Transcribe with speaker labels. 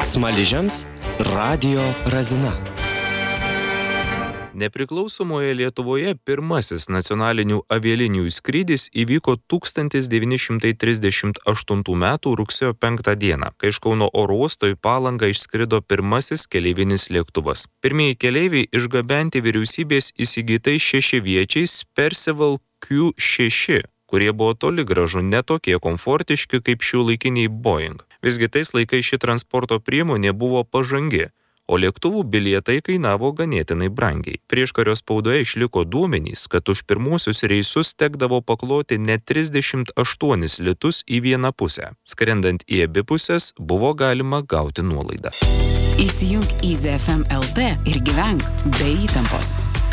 Speaker 1: Smaližiams radijo razina.
Speaker 2: Nepriklausomoje Lietuvoje pirmasis nacionalinių avialinijų skrydis įvyko 1938 m. rugsėjo 5 dieną, kai iš Kauno oro uosto į Palangą išskrido pirmasis keleivinis lėktuvas. Pirmieji keleiviai išgabenti vyriausybės įsigytais šešiaviečiais Percival Q6, kurie buvo toli gražu ne tokie komfortiški kaip šiuolaikiniai Boeing. Visgi tais laikais ši transporto priemonė buvo pažangi, o lėktuvų bilietai kainavo ganėtinai brangiai. Prieškario spaudoje išliko duomenys, kad už pirmuosius reisus tekdavo pakloti net 38 litus į vieną pusę. Skrendant į abi pusės buvo galima gauti nuolaidą.
Speaker 3: Įsijunk Easy FM LT ir gyvenk be įtampos.